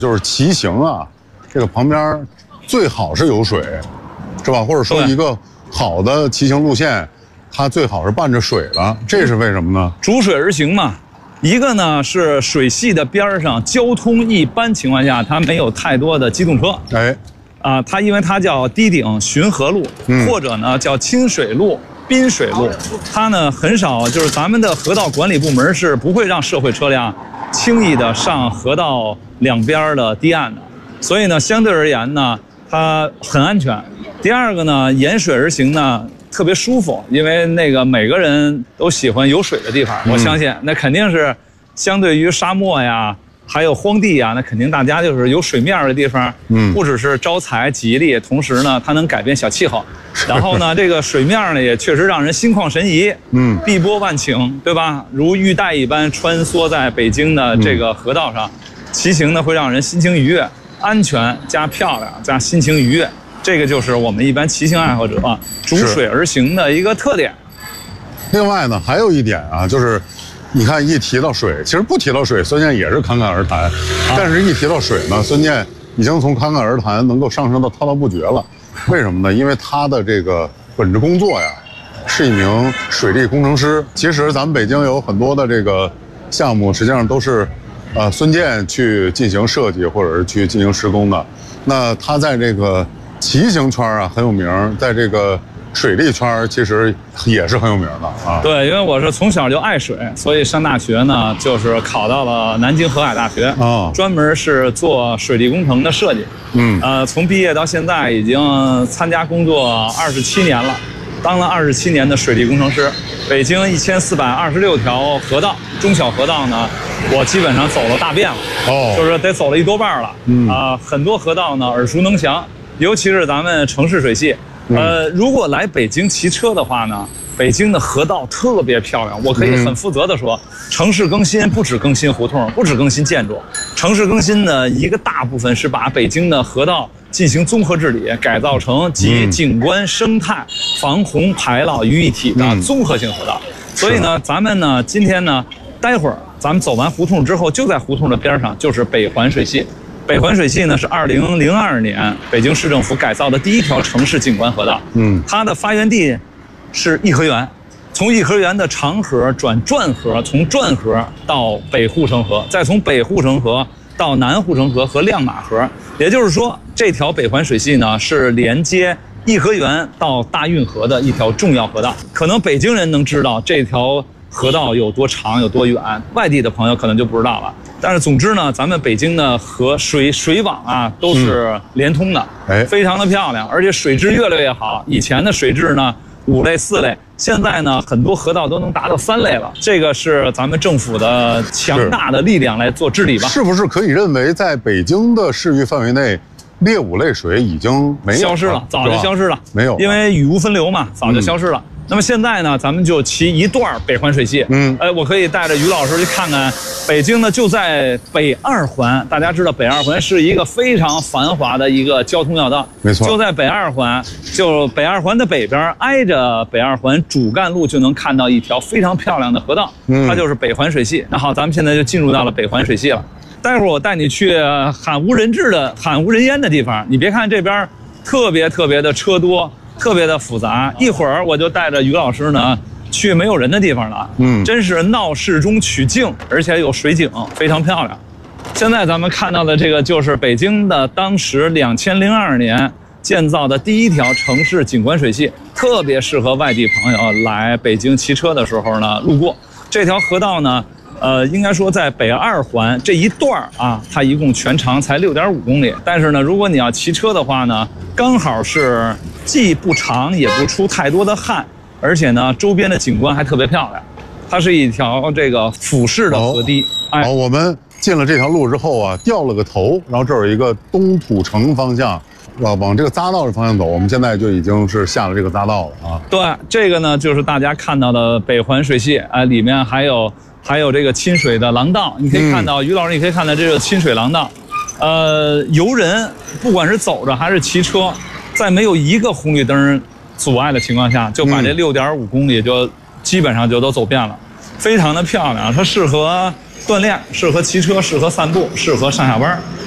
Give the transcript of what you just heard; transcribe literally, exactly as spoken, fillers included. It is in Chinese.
就是骑行啊，这个旁边最好是有水，是吧？或者说一个好的骑行路线，它最好是伴着水的，这是为什么呢？ 逐水而行嘛。一个呢是水系的边上，交通一般情况下它没有太多的机动车。哎，啊，它因为它叫低顶巡河路，嗯、或者呢叫亲水路、滨水路，它呢很少，就是咱们的河道管理部门是不会让社会车辆轻易的上河道两边的堤岸的，所以呢，相对而言呢，它很安全。第二个呢，沿水而行呢，特别舒服，因为那个每个人都喜欢有水的地方，我相信那肯定是相对于沙漠呀，还有荒地呀，那肯定大家就是有水面的地方，嗯，不只是招财吉利，同时呢，它能改变小气候。然后呢，这个水面呢也确实让人心旷神怡，嗯，碧波万顷，对吧？如玉带一般穿梭在北京的这个河道上，骑行呢会让人心情愉悦，安全加漂亮加心情愉悦，这个就是我们一般骑行爱好者逐水而行的一个特点。 另外呢，还有一点啊，就是你看一提到水，其实不提到水，孙健也是侃侃而谈，啊、但是一提到水呢，孙健已经从侃侃而谈能够上升到滔滔不绝了。为什么呢？因为他的这个本职工作呀，是一名水利工程师。其实咱们北京有很多的这个项目，实际上都是，呃，孙健去进行设计或者是去进行施工的。那他在这个骑行圈啊很有名，在这个水利圈其实也是很有名的啊。 对，因为我是从小就爱水，所以上大学呢就是考到了南京河海大学，啊，专门是做水利工程的设计。嗯，呃，从毕业到现在已经参加工作二十七年了，当了二十七年的水利工程师。北京一千四百二十六条河道，中小河道呢，我基本上走了大遍了，哦，就是得走了一多半了。嗯啊，很多河道呢耳熟能详，尤其是咱们城市水系。呃，如果来北京骑车的话呢，北京的河道特别漂亮。我可以很负责的说，城市更新不止更新胡同，不止更新建筑，城市更新的一个大部分是把北京的河道进行综合治理，改造成集景观、生态、防洪、排涝于一体的综合性河道。所以呢，咱们呢今天呢，待会儿咱们走完胡同之后，就在胡同的边上就是北环水系。北环水系呢是二零零二年北京市政府改造的第一条城市景观河道。嗯，它的发源地是颐和园，从颐和园的长河转转河，从转河到北护城河，再从北护城河到南护城河和亮马河。也就是说，这条北环水系呢是连接颐和园到大运河的一条重要河道。可能北京人能知道这条河道有多长有多远，外地的朋友可能就不知道了。但是总之呢，咱们北京的河水水网啊都是连通的，哎、嗯，非常的漂亮，而且水质越来越好。以前的水质呢五类四类，现在呢很多河道都能达到三类了。这个是咱们政府的强大的力量来做治理吧？ 是不是可以认为，在北京的市域范围内，劣五类水已经没有消失了，早就消失了， 没有， 因为雨无分流嘛，早就消失了。嗯，那么现在呢，咱们就骑一段北环水系。嗯，哎，我可以带着于老师去看看北京呢，就在北二环。大家知道北二环是一个非常繁华的一个交通要道， 没错， 就在北二环，就北二环的北边，挨着北二环主干路就能看到一条非常漂亮的河道，嗯，它就是北环水系。那好，咱们现在就进入到了北环水系了。待会儿我带你去罕无人质的、罕无人烟的地方。你别看这边特别特别的车多，特别的复杂，一会儿我就带着于老师呢去没有人的地方了。嗯，真是闹市中取静，而且有水景，非常漂亮。现在咱们看到的这个就是北京的当时两千零二年建造的第一条城市景观水系，特别适合外地朋友来北京骑车的时候呢路过。这条河道呢，呃，应该说在北二环这一段啊，它一共全长才六点五公里。但是呢，如果你要骑车的话呢，刚好是既不长也不出太多的汗，而且呢，周边的景观还特别漂亮。它是一条这个俯视的河堤。 哎，好，我们进了这条路之后啊，掉了个头，然后这有一个东土城方向，往往这个匝道的方向走。我们现在就已经是下了这个匝道了啊。 对，这个呢就是大家看到的北环水系，哎，里面还有。还有这个亲水的廊道，你可以看到，于老师，你可以看到这个亲水廊道，呃，游人不管是走着还是骑车，在没有一个红绿灯阻碍的情况下，就把这六点五公里就基本上就都走遍了，非常的漂亮。它适合锻炼，适合骑车，适合散步，适合上下班。